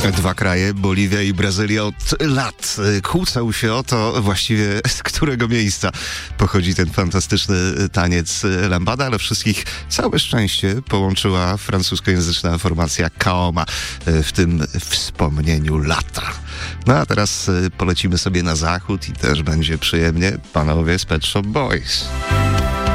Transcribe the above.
Dwa kraje, Boliwia i Brazylia, od lat kłócą się o to właściwie, z którego miejsca pochodzi ten fantastyczny taniec lambada, ale wszystkich całe szczęście połączyła francuskojęzyczna formacja Kaoma w tym wspomnieniu lata. No a teraz polecimy sobie na zachód i też będzie przyjemnie. Panowie z Pet Shop Boys.